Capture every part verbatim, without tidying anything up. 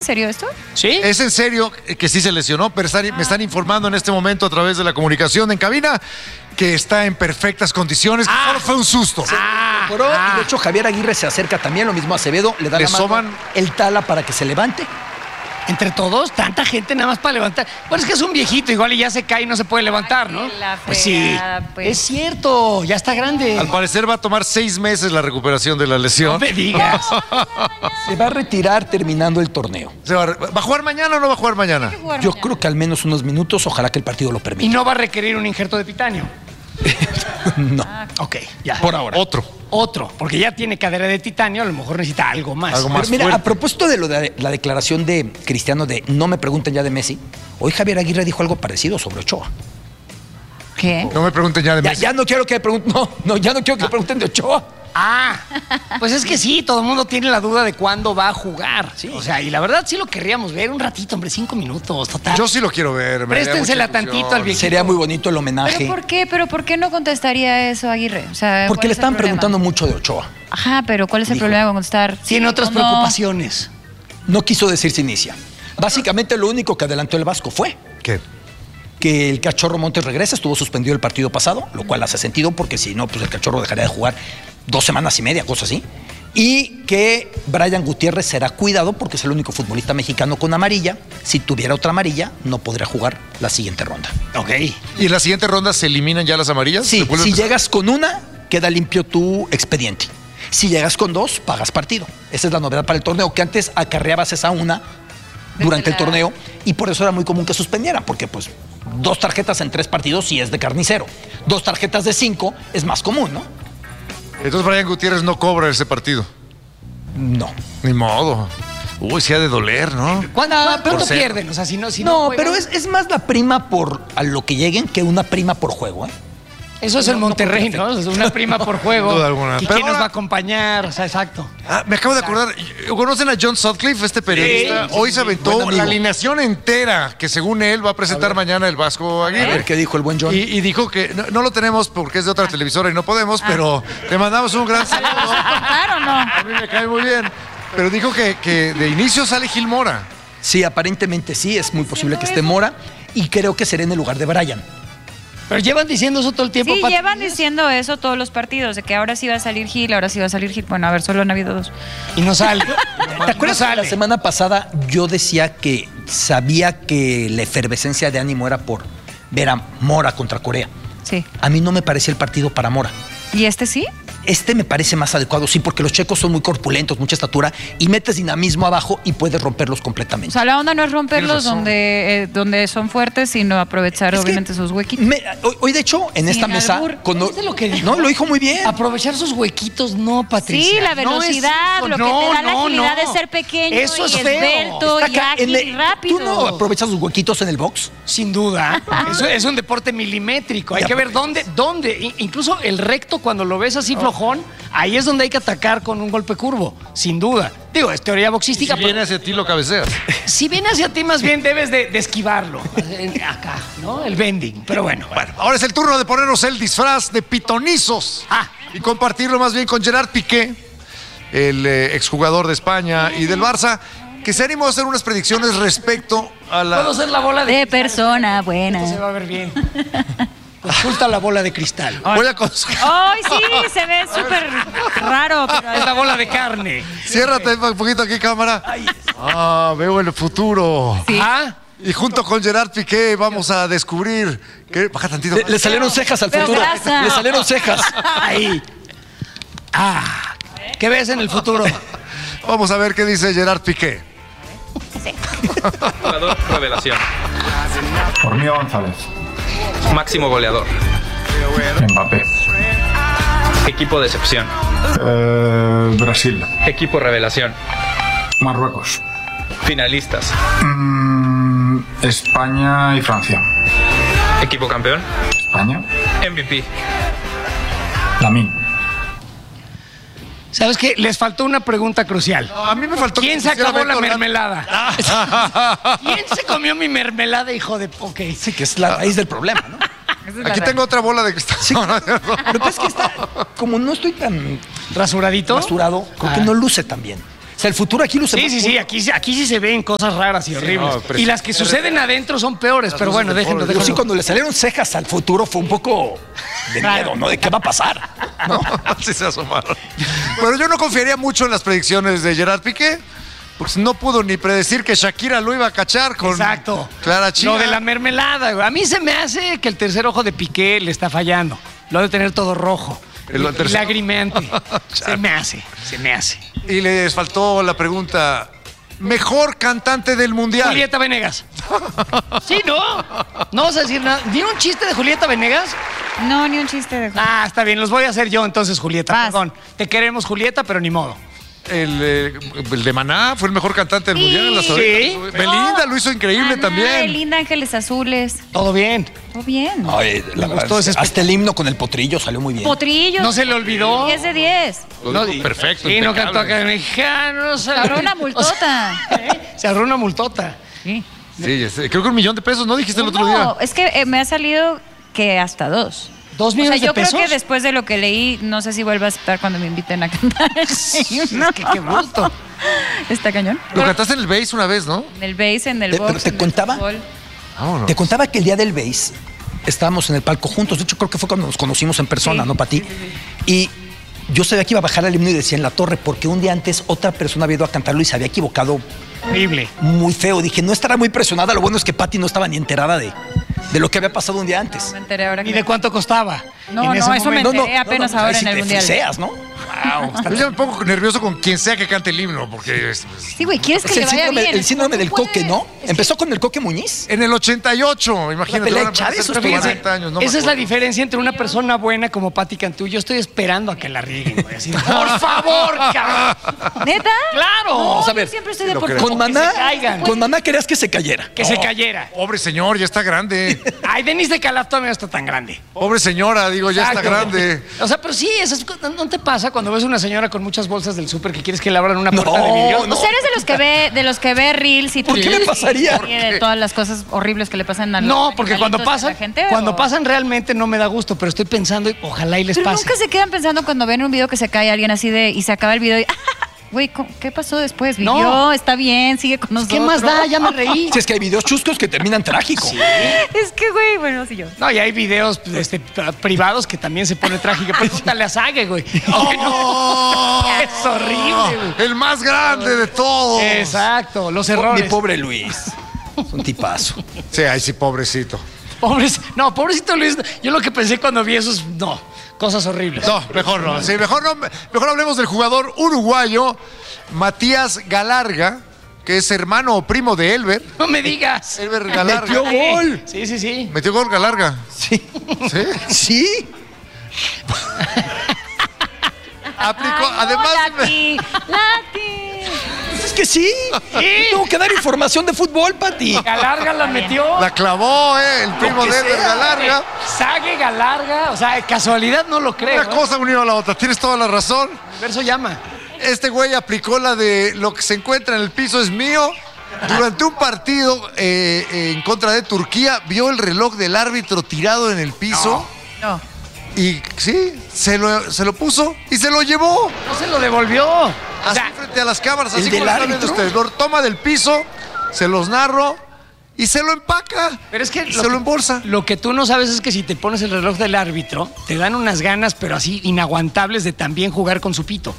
serio esto? ¿Sí? Es en serio que sí se lesionó, pero están, me están informando en este momento a través de la comunicación en cabina que está en perfectas condiciones, que Ah. solo fue un susto. Ah, Pero, ah. y de hecho, Javier Aguirre se acerca también, lo mismo a Acevedo, le da Le la mano, soban- el tala para que se levante. Entre todos, tanta gente nada más para levantar. Bueno, es que es un viejito, igual y ya se cae y no se puede levantar, ¿no? Ay, la Pues sí, fregada, pues. es cierto, ya está grande. Al parecer va a tomar seis meses la recuperación de la lesión. No me digas. Se va a retirar terminando el torneo. Se va, a, ¿Va a jugar mañana o no va a jugar mañana? Yo creo que al menos unos minutos, ojalá que el partido lo Y permita. no va a requerir un injerto de titanio. No. Ok, ya. Por ahora. Otro. Otro, porque ya tiene cadera de titanio, a lo mejor necesita algo más. Algo Pero más mira, fuerte. a propósito de lo de la declaración de Cristiano de no me pregunten ya de Messi, hoy Javier Aguirre dijo algo parecido sobre Ochoa. ¿Qué? No me pregunten ya de Ya, Messi. ya no quiero que me pregunten, no, no, ya no quiero que me pregunten de Ochoa. Ah, pues es que sí, todo el mundo tiene la duda de cuándo va a jugar. Sí. O sea, y la verdad sí lo querríamos ver un ratito, hombre, cinco minutos, total. Yo sí lo quiero ver. me daría Préstensela mucha ilusión. tantito al viejito. Sería muy bonito el homenaje. ¿Pero por qué? ¿Pero por qué no contestaría eso Aguirre? O sea, Porque ¿cuál le es el estaban problema? preguntando mucho de Ochoa. Ajá, pero ¿cuál es el Dijo. problema con contestar? Tiene sí otras o no? preocupaciones. No quiso decir si inicia. Básicamente lo único que adelantó el Vasco fue ¿Qué? que el Cachorro Montes regresa, estuvo suspendido el partido pasado, lo cual hace sentido porque si no, pues el Cachorro dejaría de jugar dos semanas y media, cosas así. Y que Brian Gutiérrez será cuidado porque es el único futbolista mexicano con amarilla. Si tuviera otra amarilla, no podría jugar la siguiente ronda. Ok. ¿Y en la siguiente ronda se eliminan ya las amarillas? Sí, ¿Se vuelve a si empezar? llegas con una, queda limpio tu expediente. Si llegas con dos, pagas partido. Esa es la novedad para el torneo, que antes acarreabas esa una durante el Desde la- torneo y por eso era muy común que suspendieran, porque pues dos tarjetas en tres partidos sí es de carnicero. Dos tarjetas de cinco es más común, ¿no? Entonces Brian Gutiérrez no cobra ese partido. No. Ni modo. Uy, sí ha de doler, ¿no? ¿Cuándo, ¿Cuánto Por cero. pierden? O sea, si no, si no, No, juegan- pero es, es más la prima por a lo que lleguen que una prima por juego, ¿eh? Eso es el no, no Monterrey, por ¿no? Es una prima por juego. Sin duda alguna. ¿Y Pero quién nos ahora- va a acompañar? O sea, exacto. Ah, me acabo de acordar. ¿Conocen a John Sutcliffe, este periodista? Sí, Hoy se buen aventó amigo. la alineación entera que según él va a presentar mañana el Vasco A Aguirre. ver qué dijo el buen John. Y, y dijo que no, no lo tenemos porque es de otra televisora y no podemos, pero le mandamos un gran saludo. ¿Contar o no? A mí me cae muy bien. Pero dijo que, que de inicio sale Gil Mora. Sí, aparentemente sí, es muy posible que esté Mora y creo que será en el lugar de Brian. Pero llevan diciendo eso todo el tiempo. Sí, Pati. llevan diciendo eso todos los partidos, de que ahora sí va a salir Gil, ahora sí va a salir Gil. Bueno, a ver, solo han habido dos. Y no sale. ¿Te acuerdas No que sale. la semana pasada yo decía que sabía que la efervescencia de ánimo era por ver a Mora contra Corea? Sí. A mí no me parecía el partido para Mora. ¿Y este sí? Este me parece más adecuado, sí, porque los checos son muy corpulentos, mucha estatura, y metes dinamismo abajo y puedes romperlos O completamente. sea, la onda no es Tienes romperlos razón. donde, eh, donde son fuertes, sino aprovechar Es que obviamente sus huequitos. me- hoy, hoy, de hecho, en Sin esta mesa... albur. cuando- ¿Viste lo que dijo? No, lo dijo muy bien. Aprovechar sus huequitos, no, Patricia. Sí, la No es velocidad, eso, lo que no, te da la no, agilidad no. de ser pequeño Eso y es feo. esbelto Está y acá, ágil en el- y rápido. ¿Tú no aprovechas sus huequitos en el box? Sin duda. Eso es un deporte milimétrico. Hay Ya, que ver dónde, dónde. I- Incluso el recto, cuando lo ves así flojón, ahí es donde hay que atacar con un golpe curvo. Sin duda. Digo, es teoría Si boxística. pero viene hacia ti, lo cabeceas. si viene hacia ti, más bien debes de, de esquivarlo. En- Acá, ¿no? El bending. Pero bueno. Bueno, ahora es el turno de ponernos el disfraz de pitonizos Ah. y compartirlo más bien con Gerard Piqué, el eh, exjugador de España y del Barça, que se animó a hacer unas predicciones respecto a la... Puedo ser la bola de De persona buena. Esto se va a ver bien. Consulta la bola de cristal. Voy a cons- Ay, sí, se ve súper raro. Pero Es la bola de carne. Ciérrate un poquito aquí, cámara. Ah, veo el futuro. Sí. Ah, Y junto con Gerard Piqué vamos a descubrir que... Baja tantito. Le, le salieron cejas al Pero futuro. grasa. Le salieron cejas. ahí. Ah. ¿Qué ves en el futuro? Vamos a ver qué dice Gerard Piqué. Jugador revelación. Hormiga González, Máximo goleador. Mbappé, Equipo decepción. eh, Brasil, Equipo revelación. Marruecos, Finalistas. mm, España y Francia. Equipo campeón. España, M V P. Lamine. ¿Sabes qué? Les faltó una pregunta crucial. A mí me faltó... ¿Quién que se quisiera acabó ver la con mermelada? ¿Quién se comió mi mermelada, hijo de... Ok. Sí, que es la raíz del problema, ¿no? esa es la Aquí tengo otra bola de cristal. Sí, lo que pasa es que está, como no estoy tan ¿Rasuradito? rasurado, creo que Ah. no luce tan bien. sea, el futuro aquí luce Sí, muy- sí, sí, aquí, aquí sí se ven cosas raras y horribles. no, pero- y las que suceden adentro son peores, pero bueno, déjenlo, Yo déjenlo. sí, cuando le salieron cejas al futuro fue un poco de miedo, ¿no? De qué va a pasar. ¿no? Así se asomaron. Pero yo no confiaría mucho en las predicciones de Gerard Piqué, porque no pudo ni predecir que Shakira lo iba a cachar con Exacto. Clara Chía. Lo de la mermelada, güey. A mí se me hace que el tercer ojo de Piqué le está fallando. Lo ha de tener todo rojo. El y tercer- lagrimeante. Se me hace, se me hace. Y les faltó la pregunta, mejor cantante del mundial. Julieta Venegas. Sí, ¿no? No vas a decir nada. ¿Vieron un chiste de Julieta Venegas? No, ni un chiste de... Ah, está bien, los voy a hacer yo entonces, Julieta. Vas. Perdón. Te queremos, Julieta, pero ni modo. El, eh, el de Maná fue el mejor cantante del Sí. mundial. Las Sí. orejas. Belinda lo hizo increíble Maná, también. Belinda, Ángeles Azules. Todo bien. Todo bien. Ay, la Me verdad, gustó ese hasta el himno con el potrillo salió muy bien. Potrillo. No se le olvidó. diez de diez. Lo dijo perfecto. Sí, no impecable. cantó acá en mexicano. Se abrió una multota. Se abrió una multota. Sí. Sí, este, creo que un millón de pesos, ¿no? Dijiste el otro día. No, es que eh, me ha salido que hasta dos. ¿Dos O sea, millones yo de pesos? creo que después de lo que leí, no sé si vuelva a aceptar cuando me inviten a cantar. No. Es que qué bruto. Está cañón. Lo cantaste en el bass una vez, ¿no? En el bass, en el Te- box, pero te en el contaba. fútbol. Vámonos. Te contaba que el día del base estábamos en el palco juntos. De hecho, creo que fue cuando nos conocimos en persona, Sí, ¿no, Pati? sí, sí, Y yo sabía que iba a bajar el himno y decía en la torre, porque un día antes otra persona había ido a cantarlo y se había equivocado Horrible. muy feo. Dije, no estará muy presionada. Lo bueno es que Pati no estaba ni enterada de, de lo que había pasado un día antes. Me enteré ahora que ¿Y de cuánto costaba? No, en no, ese eso me momento? enteré apenas pues, ahora ahí en sí el te Mundial. friseas, ¿no? Yo ya me pongo nervioso con quien sea que cante el himno, porque es- Sí, güey, ¿quieres que Es le el vaya síndrome, bien? el síndrome del No puede. coque, ¿no? Es que- Empezó con el coque Muñiz. en el ochenta y ocho, imagínate. pelea van a de Chávez, ser esto, Fíjense, cuarenta años, no me esa es la acuerdo. diferencia entre una persona buena como Pati Cantú. Yo estoy esperando a que la rieguen, güey. Así, por favor, cabrón. ¿Neta? ¡Claro! No, Vamos a yo ver. siempre estoy de lo por creo. Con que Maná, se caigan. con Maná querías que se cayera. Que se cayera. Pobre señor, ya está grande. Ay, Denise de Calaf todavía no está tan grande. Pobre señora, digo, ya está Exacto. grande. O sea, pero sí, esas cosas- ¿no te pasa cuando ves una señora con muchas bolsas del súper que quieres que le abran una No, puerta de vidrio? no. O sea, eres de los que ve, de los que ve reels y ¿Por qué tweets me pasaría? y serie de todas las cosas horribles que le pasan a los No, porque cuando animalitos a pasan, la gente, cuando ¿o? pasan realmente no me da gusto, pero estoy pensando y ojalá y les Pero pase. nunca se quedan pensando cuando ven un video que se cae alguien así de y se acaba el video y güey, ¿cómo- ¿qué pasó después? No. Vivió, está bien, sigue con nosotros. ¿Qué más da? Ya me reí. Si es que hay videos chuscos que terminan trágico. Es que, güey, bueno, sí yo. No, y hay videos este, privados que también se pone trágico. Pregúntale a Sague, güey. Aunque no. Es horrible, güey. El más grande de todos. Exacto, los Mi errores. pobre Luis. Es un tipazo. Sí, ay, sí, pobrecito. Pobres, no, pobrecito Luis. Yo lo que pensé cuando vi esos, no, cosas horribles. No, mejor no. Sí, mejor no. Mejor hablemos del jugador uruguayo Matías Galarga, que es hermano o primo de Elber. No me digas. Elber Galarga. Metió gol. Sí, sí, sí. Metió gol Galarga. Sí. ¿Sí? Sí. Aplicó, Ay, no, además. Lati, Lati. Es que sí. Tengo que dar información de fútbol, Pati. Galarga la metió. La clavó, ¿eh? El primo que de Elber sea. Galarga. Sague Galarga. O sea, casualidad no lo creo. Una cosa unió a la otra. Tienes toda la razón. El verso llama. Este güey aplicó la de lo que se encuentra en el piso es mío. Durante un partido eh, eh, en contra de Turquía, vio el reloj del árbitro tirado en el piso. No. Y sí, se lo, se lo puso y se lo llevó. No se lo devolvió. O Así sea, frente a las cámaras, ¿el así del como están viendo árbitro? ustedes. Lo toma del piso, se los narro y se lo empaca. pero es que Y lo se que- lo embolsa. Lo que tú no sabes es que si te pones el reloj del árbitro, te dan unas ganas, pero así inaguantables de también jugar con su pito.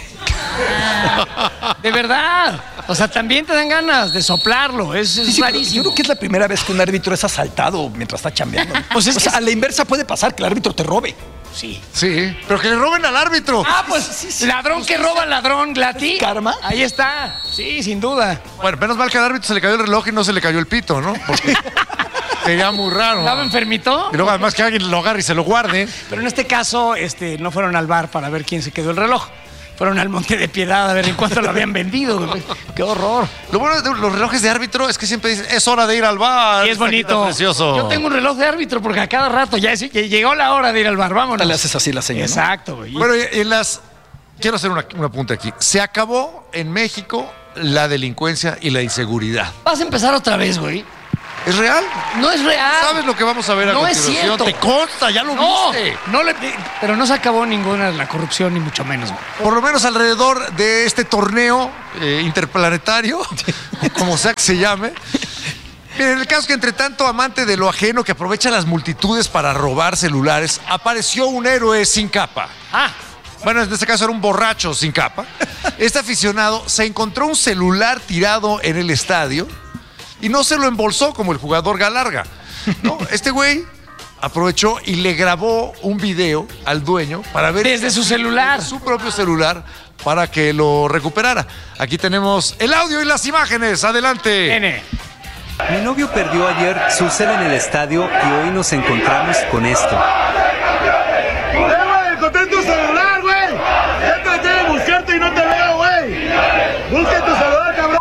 De verdad. O sea, también te dan ganas de soplarlo. Es, es Sí, sí, pero rarísimo. yo creo que es la primera vez que un árbitro es asaltado mientras está chambeando. Pues es o que sea, es- a la inversa puede pasar que el árbitro te robe. Sí. Sí, pero que le roben al árbitro. Ah, pues ladrón que roba ladrón, Glati. ¿Karma? Ahí está. Sí, sin duda. Bueno, menos mal que al árbitro se le cayó el reloj y no se le cayó el pito, ¿no? Porque sería muy raro. ¿Estaba enfermito? Y luego además que alguien lo agarre y se lo guarde. Pero en este caso, este, no fueron al bar para ver quién se quedó el reloj. Fueron al Monte de Piedad a ver en cuánto lo habían vendido. güey. ¡Qué horror! Lo bueno de los relojes de árbitro es que siempre dicen, es hora de ir al bar. Y es Está bonito. precioso. Yo tengo un reloj de árbitro porque a cada rato ya, es- ya llegó la hora de ir al bar. Vámonos. Le haces así la señal, ¿no? Exacto, güey. Bueno, y en las... Quiero hacer una, un apunte aquí. Se acabó en México la delincuencia y la inseguridad. Vas a empezar otra vez, güey. ¿Es real? No es real. ¿Sabes lo que vamos a ver a No es continuación? cierto. Te consta, ya lo No, viste. no le, pero no se acabó ninguna de la corrupción, ni mucho menos. güey. Por lo menos alrededor de este torneo eh, interplanetario, como sea que se llame. Miren, el caso es que entre tanto amante de lo ajeno que aprovecha las multitudes para robar celulares, apareció un héroe sin capa. Ah, Bueno, en este caso era un borracho sin capa. Este aficionado se encontró un celular tirado en el estadio y no se lo embolsó como el jugador Galarga. No, este güey aprovechó y le grabó un video al dueño para ver desde su celular. su propio celular para que lo recuperara. Aquí tenemos el audio y las imágenes. Adelante. Nene. Mi novio perdió ayer su cel en el estadio y hoy nos encontramos con esto. ¡Eh, güey! ¡Encontré tu celular, güey! Ya traté de buscarte y no te veo, güey. ¡Busca tu celular, cabrón!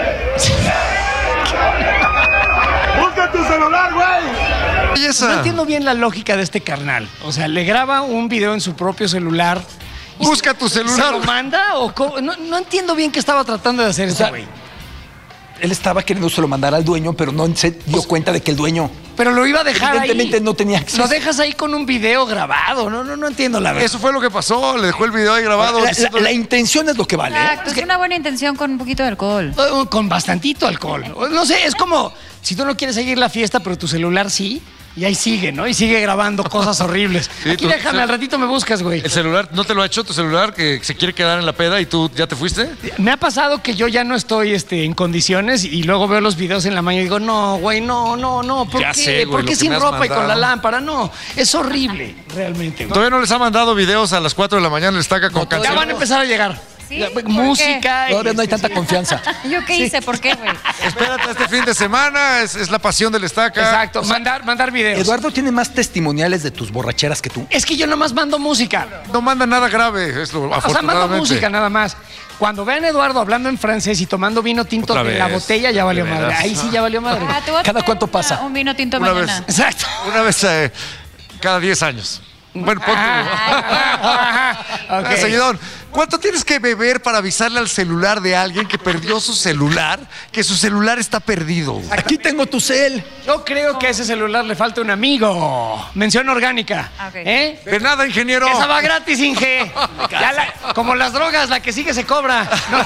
¡Busca tu celular, güey! Belleza. No entiendo bien la lógica de este carnal. O sea, le graba un video en su propio celular. y Busca se- tu ¿Se celular. lo manda o cómo? No, no entiendo bien qué estaba tratando de hacer ese sea, güey. Él estaba queriendo se lo mandar al dueño, pero no se dio cuenta de que el dueño Pero lo iba a dejar evidentemente ahí. no tenía acceso. Lo dejas ahí con un video grabado. No, no, no entiendo la verdad. Eso fue lo que pasó. Le dejó el video ahí grabado. La, la- diciéndole- la intención es lo que vale. ¿eh? Exacto, es una buena intención con un poquito de alcohol. Eh, Con bastantito alcohol. No sé, es como si tú no quieres seguir la fiesta, pero tu celular sí. Y ahí sigue, ¿no? Y sigue grabando cosas horribles. Sí, Aquí tú- déjame, sí. al ratito me buscas, güey. ¿El celular no te lo ha hecho tu celular que se quiere quedar en la peda y tú ya te fuiste? Me ha pasado que yo ya no estoy este, en condiciones y luego veo los videos en la mañana y digo, no, güey, no, no, no. ¿Por Ya qué? sé, güey, ¿Por lo qué que sin me has ropa y con la mandado. lámpara? No, es horrible, realmente. güey. ¿Todavía no les ha mandado videos a las cuatro de la mañana? Les taca con Ya canciones. van a empezar a llegar. ¿Sí? Ya, ¿Por qué? música. y- Todavía no hay tanta confianza. ¿Yo qué hice? ¿Por qué, güey? Espérate este fin de semana, es, es la pasión del estaca. Exacto, mandar, mandar videos. Eduardo tiene más testimoniales de tus borracheras que tú. Es que yo nomás mando música. No manda nada grave, es lo O sea, mando afortunadamente. música nada más. Cuando vean a Eduardo hablando en francés y tomando vino tinto Otra de la vez, botella, ya valió de madre. veras. Ahí sí ya valió madre. Ah, te voy a ¿Cada traer cuánto una- pasa? Un vino tinto Una mañana. vez. Exacto. Una vez eh, cada diez años. Bueno, pon tu- Ajá, ok. Ah, seguidón, ¿cuánto tienes que beber para avisarle al celular de alguien que perdió su celular, que su celular está perdido? Aquí tengo tu cel. Yo creo que a ese celular le falta un amigo. Mención orgánica. Ah, ok. ¿Eh? De nada, ingeniero. Esa va gratis, Inge. Ya la- como las drogas, la que sigue se cobra. No,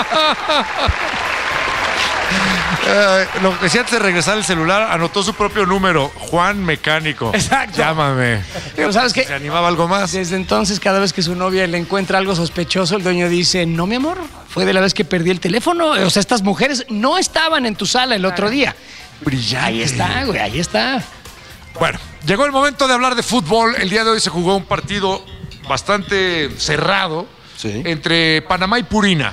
Eh, lo que decía antes de regresar el celular, anotó su propio número, Juan Mecánico. Exacto. Llámame. Pero ¿sabes qué? ¿Se animaba algo más? Desde entonces, cada vez que su novia le encuentra algo sospechoso, el dueño dice, no, mi amor, fue de la vez que perdí el teléfono. O sea, estas mujeres no estaban en tu sala el otro día. Brillante. Ahí está, güey, ahí está. Bueno, llegó el momento de hablar de fútbol. El día de hoy se jugó un partido bastante cerrado Sí. entre Panamá y Purina.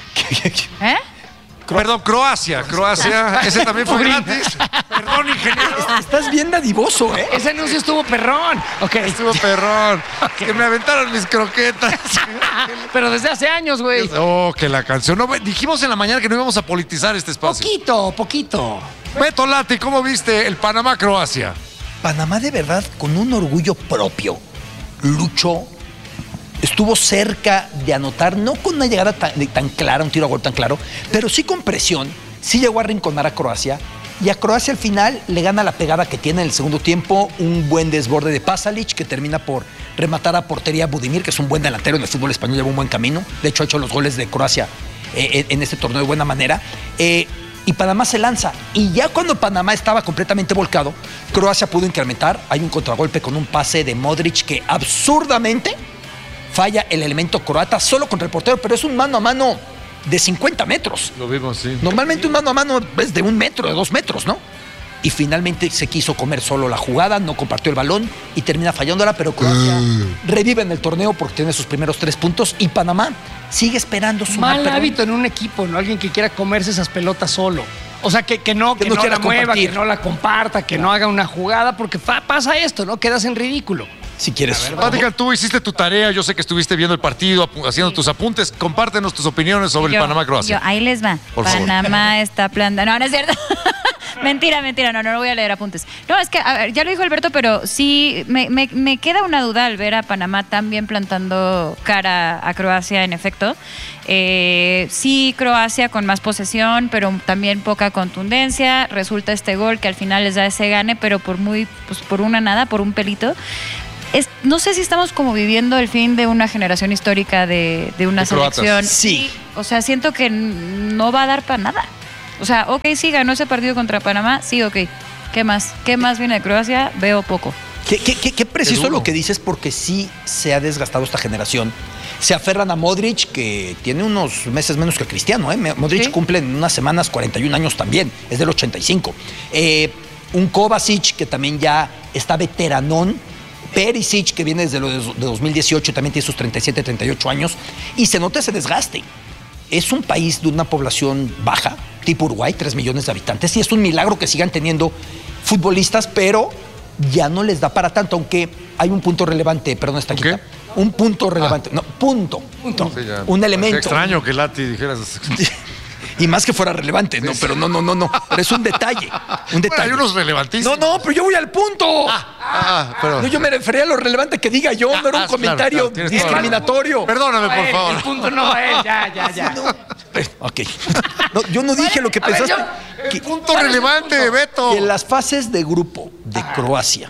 ¿Eh? Perdón, Croacia. Croacia. Ese también fue gratis. Perdón, ingeniero. Estás bien dadivoso, ¿eh? Ese anuncio estuvo perrón. Ok. Estuvo perrón. Que me aventaron mis croquetas. Pero desde hace años, güey. Oh, que la canción. No, dijimos en la mañana que no íbamos a politizar este espacio. Poquito, poquito. Beto Lati, ¿cómo viste el Panamá-Croacia? Panamá de verdad, con un orgullo propio, luchó, estuvo cerca de anotar, no con una llegada tan, tan clara, un tiro a gol tan claro, pero sí con presión, sí llegó a arrinconar a Croacia, y a Croacia al final le gana la pegada que tiene en el segundo tiempo, un buen desborde de Pasalic que termina por rematar a portería a Budimir, que es un buen delantero en el fútbol español, lleva un buen camino, de hecho ha hecho los goles de Croacia eh, en, en este torneo de buena manera. Eh, Y Panamá se lanza. Y ya cuando Panamá estaba completamente volcado, Croacia pudo incrementar. Hay un contragolpe con un pase de Modric que absurdamente falla el elemento croata solo contra el portero, pero es un mano a mano de cincuenta metros. Lo vimos, sí. Normalmente un mano a mano es de un metro, de dos metros, ¿no? Y finalmente se quiso comer solo la jugada, no compartió el balón y termina fallándola, pero Croacia revive en el torneo porque tiene sus primeros tres puntos y Panamá sigue esperando su Mal hábito en un equipo, ¿no? Alguien que quiera comerse esas pelotas solo. O sea, que, que no, que, Que no no, quiera la mueva, compartir. que no la comparta, que no haga una jugada, porque fa- pasa esto, ¿no? Quedas en ridículo. Si quieres. Vatican, tú hiciste tu tarea, yo sé que estuviste viendo el partido, apu- haciendo tus apuntes. Compártenos tus opiniones sobre Yo- el Panamá-Croacia. yo- ahí les va. Por favor. Panamá está plantando. No, no es cierto. Mentira, mentira, no, no, no voy a leer apuntes. No, es que, a ver, ya lo dijo Alberto, pero sí, me, me, me queda una duda al ver a Panamá tan bien plantando cara a Croacia, en efecto. Eh, sí, Croacia con más posesión, pero también poca contundencia. Resulta este gol que al final les da ese gane, pero por muy, pues por una nada, por un pelito. Es, no sé si estamos como viviendo el fin de una generación histórica de, de una De croatas. selección. Sí. O sea, siento que no va a dar para nada. O sea, ok, sí, ganó ese partido contra Panamá, sí, ok. ¿Qué más? ¿Qué más viene de Croacia? Veo poco. Qué, qué, qué, qué preciso Qué duro. lo que dices, porque sí se ha desgastado esta generación. Se aferran a Modric, que tiene unos meses menos que Cristiano. ¿eh? Modric Sí. cumple en unas semanas cuarenta y un años también, es del ochenta y cinco. Eh, un Kovacic, que también ya está veteranón. Perisic, que viene desde lo de dos mil dieciocho, también tiene sus treinta y siete, treinta y ocho años. Y se nota ese desgaste. Es un país de una población baja, tipo Uruguay, tres millones de habitantes, y es un milagro que sigan teniendo futbolistas, pero ya no les da para tanto, aunque hay un punto relevante, perdón, está ¿Un aquí. qué? Un punto relevante, no, punto. Punto. Sí, ya. Un Qué elemento. extraño que Lati dijeras. Y más que fuera relevante, no, pero no, no, no, no. Pero es un detalle. Un Bueno, detalle. hay unos relevantísimos. No, no, pero yo voy al punto. Ah, pero. No, yo me refería a lo relevante que diga yo, no era un Ah, claro, comentario claro, tienes toda la razón. discriminatorio. Perdóname, por El favor. punto no va a él, ya, ya, ya. Ok. No, yo no dije lo que A ver, pensaste. yo- que- Punto relevante, Beto. que en las fases de grupo de Croacia,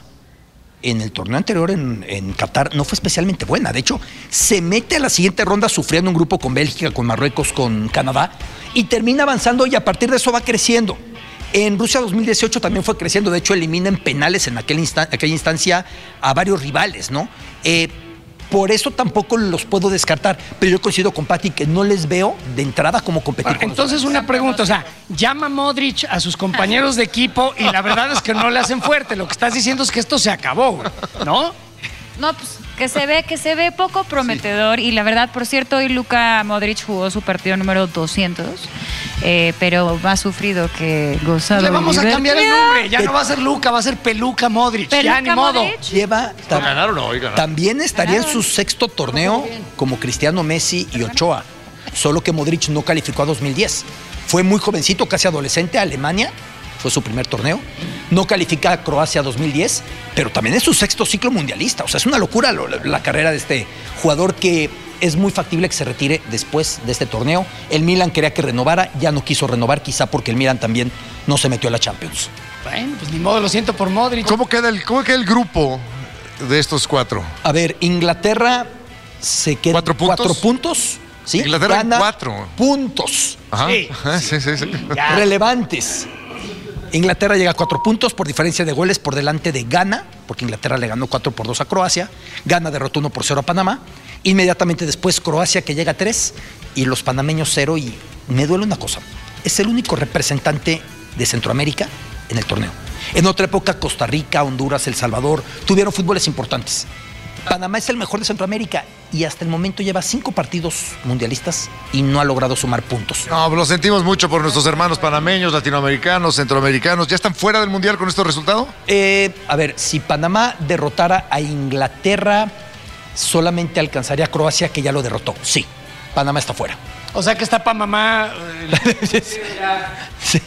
en el torneo anterior en, en Qatar, no fue especialmente buena. De hecho, se mete a la siguiente ronda sufriendo un grupo con Bélgica, con Marruecos, con Canadá, y termina avanzando y a partir de eso va creciendo. En Rusia dos mil dieciocho también fue creciendo. De hecho, elimina en penales en aquel instan- aquella instancia a varios rivales, ¿no? Eh, por eso tampoco los puedo descartar. Pero yo coincido con Pati que no les veo de entrada como competir con los Entonces una pregunta, o sea, llama Modric a sus compañeros de equipo y la verdad es que no le hacen fuerte. Lo que estás diciendo es que esto se acabó, güey, ¿no? No, pues que se ve, que se ve poco prometedor. Y la verdad, por cierto, hoy Luka Modric jugó su partido número doscientos, eh, pero más sufrido que gozado. Le vamos a y cambiar el divertido. nombre. Ya no va a ser Luca, va a ser Peluca Modric. ya Peluca ni modo. Modric. Lleva tam- Ganaron hoy, ganaron. también estaría en Ganaron. su sexto torneo como Cristiano, Messi y Ochoa. Solo que Modric no calificó a dos mil diez. Fue muy jovencito, casi adolescente, a Alemania. Fue su primer torneo. No califica a Croacia dos mil diez, pero también es su sexto ciclo mundialista. O sea, es una locura lo- la, la carrera de este jugador que es muy factible que se retire después de este torneo. El Milan quería que renovara, ya no quiso renovar, quizá porque el Milan también no se metió a la Champions. Bueno, pues ni modo, lo siento por Modric. ¿Cómo queda el, cómo queda el grupo de estos cuatro? A ver, Inglaterra se queda ¿Cuatro en puntos? cuatro puntos. ¿sí? Inglaterra en Gana cuatro. puntos Ajá. Sí. Ajá, sí, sí, sí. Ya. relevantes. Inglaterra llega a cuatro puntos por diferencia de goles por delante de Ghana, porque Inglaterra le ganó cuatro por dos a Croacia. Ghana derrotó uno por cero a Panamá. Inmediatamente después Croacia, que llega a tres, y los panameños cero. Y me duele una cosa, es el único representante de Centroamérica en el torneo. En otra época Costa Rica, Honduras, El Salvador tuvieron fútboles importantes. Panamá es el mejor de Centroamérica y hasta el momento lleva cinco partidos mundialistas y no ha logrado sumar puntos. No, lo sentimos mucho por nuestros hermanos panameños, latinoamericanos, centroamericanos. ¿Ya están fuera del mundial con este resultado? Eh, a ver, si Panamá derrotara a Inglaterra, solamente alcanzaría a Croacia, que ya lo derrotó. Sí, Panamá está fuera. O sea que está pa' mamá. eh, Sí,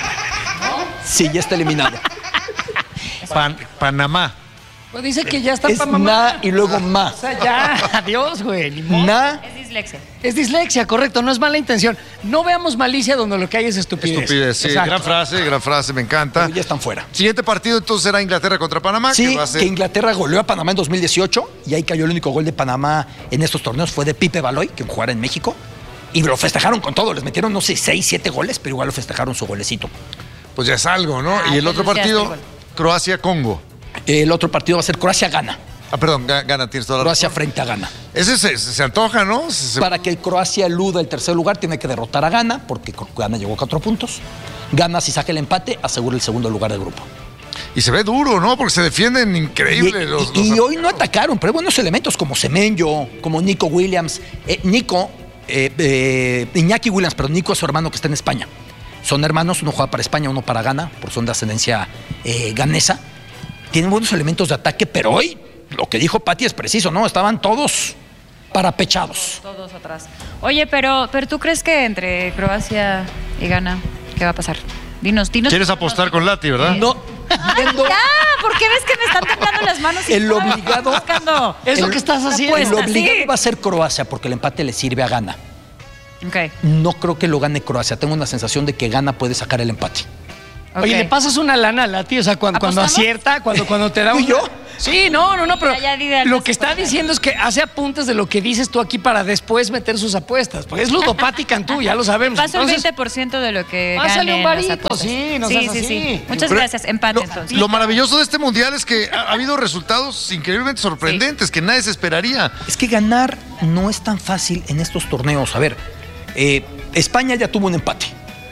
sí, ya está eliminado. Pan- Panamá. Pues dice que ya está Es pa' mamá. na y luego ma. O sea, ya, adiós, güey. ni modo. Na, Es dislexia. Es dislexia, correcto, no es mala intención. No veamos malicia donde lo que hay es estupidez. Estupidez, sí. Exacto. Gran frase, gran frase, me encanta. pero ya están fuera. Siguiente partido entonces será Inglaterra contra Panamá. Sí, que va a ser... que Inglaterra goleó a Panamá en dos mil dieciocho y ahí cayó el único gol de Panamá en estos torneos. Fue de Pipe Baloy, que jugara en México. Y lo festejaron con todo. Les metieron, no sé, seis, siete goles, pero igual lo festejaron su golecito. Pues ya es algo, ¿no? Ah, y el otro entonces ya partido, está igual. Croacia-Congo. El otro partido va a ser Croacia-Ghana. Ah, perdón, ga- gana, tienes toda la Croacia razón. frente a Ghana. Ese se, se antoja, ¿no? Se- se- Para que Croacia eluda el tercer lugar, tiene que derrotar a Ghana, porque Ghana llegó a cuatro puntos. Ghana, si saca el empate, asegura el segundo lugar del grupo. Y se ve duro, ¿no? Porque se defienden Y, increíble los, y- los- y hoy no atacaron, pero hay buenos elementos como Semenyo, como Nico Williams. Eh, Nico, eh, eh, Iñaki Williams, pero Nico es su hermano que está en España. Son hermanos, uno juega para España, uno para Ghana, por son de ascendencia eh, ganesa. Tienen buenos elementos de ataque, pero hoy lo que dijo Pati es preciso, ¿no? Estaban todos parapechados. Todos atrás. Oye, pero, pero ¿tú crees que entre Croacia y Ghana, qué va a pasar? Dinos, dinos. ¿Quieres apostar con Lati, verdad? No. Viendo ¡Ya! ¿Por qué ves que me están temblando las manos? Y el todo? obligado. Buscando. Es lo el- que estás haciendo. El Apuesta, obligado sí. va a ser Croacia porque el empate le sirve a Ghana. Ok. No creo que lo gane Croacia. Tengo una sensación de que Ghana puede sacar el empate. Oye, ok. le pasas una lana a Lati, o sea, cuando, cuando ¿Apostamos? acierta, cuando, cuando te da ¿Tú y un... yo? Sí, no, no, no, pero Ya, ya di de altas lo que está apuestas. diciendo es que hace apuntes de lo que dices tú aquí para después meter sus apuestas. Porque es ludopática en tú, ya lo sabemos. Paso el Entonces, veinte por ciento de lo que pásale gane un en las varito, apuestas. sí, no sí, seas sí, así. sí. Muchas Pero gracias. Empate, Lo, entonces. lo maravilloso de este mundial es que ha, ha habido resultados increíblemente sorprendentes que nadie se esperaría. Es que ganar no es tan fácil en estos torneos. A ver, eh, España ya tuvo un empate.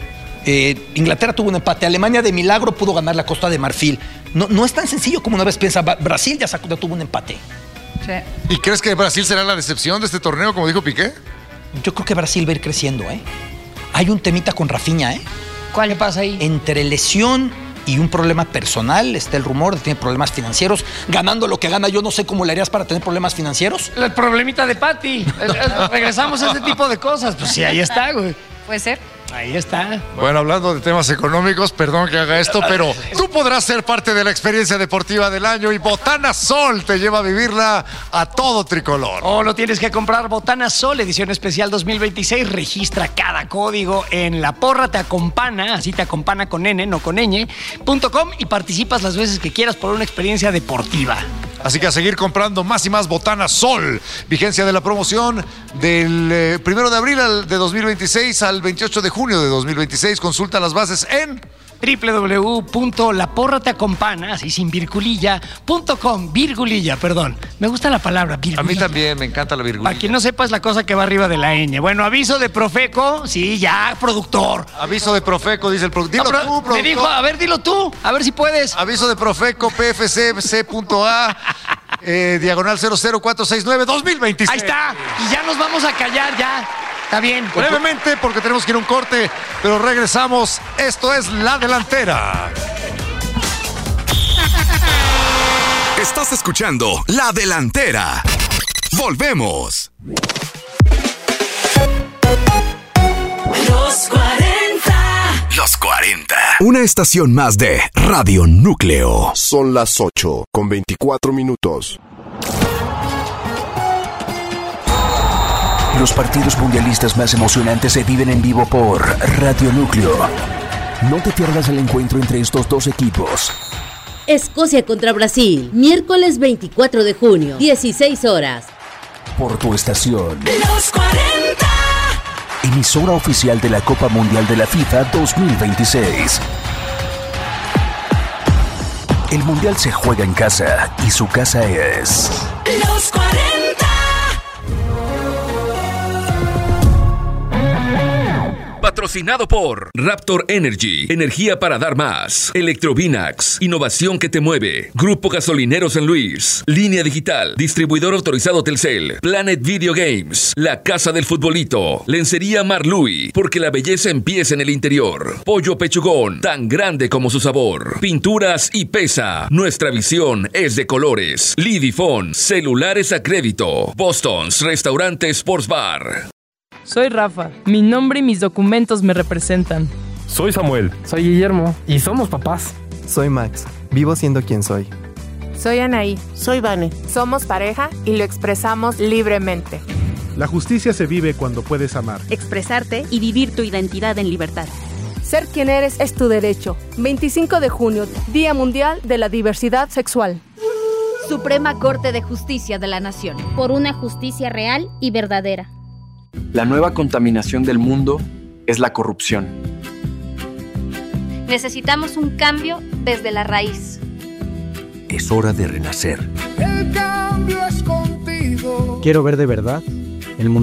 Eh, Inglaterra tuvo un empate. Alemania de milagro pudo ganar la Costa de Marfil. No, no es tan sencillo como una vez piensa. Ba- Brasil ya, sacó, ya tuvo un empate. Sí. ¿Y crees que Brasil será la decepción de este torneo, como dijo Piqué? Yo creo que Brasil va a ir creciendo, ¿eh? Hay un temita con Rafinha, ¿eh? ¿Cuál le pasa ahí? Entre lesión y un problema personal, está el rumor de que tiene problemas financieros. Ganando lo que gana, yo no sé cómo le harías para tener problemas financieros. El problemita de Patty. Es- es- Regresamos a ese tipo de cosas. Pues sí, ahí está, güey. Puede ser. Ahí está. Bueno, hablando de temas económicos, perdón que haga esto, pero tú podrás ser parte de la experiencia deportiva del año y Botana Sol te lleva a vivirla a todo tricolor. O lo tienes que comprar Botana Sol, edición especial dos mil veintiséis. Registra cada código en La Porra Te Acompana, así te acompana con N, no con ñ, punto com y participas las veces que quieras por una experiencia deportiva. Así que a seguir comprando más y más Botana Sol. Vigencia de la promoción del eh, primero de abril al- de dos mil veintiséis al veintiocho de junio de dos mil veintiséis. Consulta las bases en... doble u doble u doble u punto la porra te acompana, así sin virgulilla, punto com, virgulilla, perdón. Me gusta la palabra virgulilla. A mí también me encanta la virgulilla. Para quien no sepa, es la cosa que va arriba de la ñ. Bueno, aviso de Profeco, sí, ya, productor. Aviso de Profeco, dice el productor. Dilo No, pero tú, productor. me dijo, a ver, dilo tú, a ver si puedes. Aviso de Profeco, P F C C punto A, eh, diagonal cero cero cuatro seis nueve dos mil veintiséis. Ahí está, y ya nos vamos a callar, ya. Está bien. Brevemente, porque tenemos que ir a un corte, pero regresamos. Esto es La Delantera. Estás escuchando La Delantera. Volvemos. Los cuarenta. Los cuarenta. Una estación más de Radio Núcleo. Son las ocho con veinticuatro minutos. Los partidos mundialistas más emocionantes se viven en vivo por Radio Núcleo. No te pierdas el encuentro entre estos dos equipos. Escocia contra Brasil, miércoles veinticuatro de junio, dieciséis horas. Por tu estación. Los cuarenta. Emisora oficial de la Copa Mundial de la FIFA dos mil veintiséis. El Mundial se juega en casa y su casa es... Los cuarenta. Patrocinado por Raptor Energy, energía para dar más. Electrovinax, innovación que te mueve. Grupo Gasolinero San Luis. Línea Digital, distribuidor autorizado Telcel. Planet Video Games, la casa del futbolito. Lencería Marlui, porque la belleza empieza en el interior. Pollo Pechugón, tan grande como su sabor. Pinturas y Pesa, nuestra visión es de colores. Lidifón, celulares a crédito. Boston's, restaurante Sports Bar. Soy Rafa, mi nombre y mis documentos me representan. Soy Samuel. Soy Guillermo y somos papás. Soy Max, vivo siendo quien soy. Soy Anaí. Soy Vane. Somos pareja y lo expresamos libremente. La justicia se vive cuando puedes amar, expresarte y vivir tu identidad en libertad. Ser quien eres es tu derecho. veinticinco de junio, Día Mundial de la Diversidad Sexual. Suprema Corte de Justicia de la Nación. Por una justicia real y verdadera. La nueva contaminación del mundo es la corrupción. Necesitamos un cambio desde la raíz. Es hora de renacer. El cambio es contigo. Quiero ver de verdad el mundo.